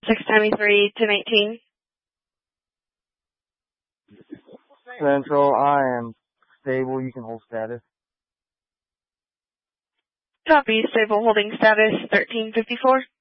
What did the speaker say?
693 1018. Central, I am stable. You can hold status. Copy, stable holding status 1354.